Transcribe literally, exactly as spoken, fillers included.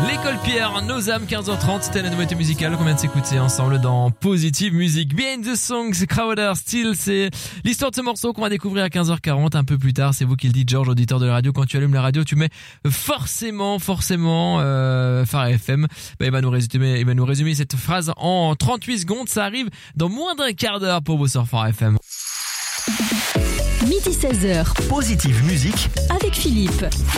L'école Pierre, nos âmes, quinze heures trente, c'était la nouveauté musicale qu'on vient de s'écouter ensemble dans Positive Music. Behind the Song, c'est Crowder Still, c'est l'histoire de ce morceau qu'on va découvrir à quinze heures quarante, un peu plus tard. C'est vous qui le dites, Georges, auditeur de la radio. Quand tu allumes la radio, tu mets forcément, forcément, euh, Phare F M. Bah, il va nous résumer, il va nous résumer cette phrase en trente-huit secondes. Ça arrive dans moins d'un quart d'heure pour vous sur Phare F M. Midi seize heures. Positive Musique Avec Philippe.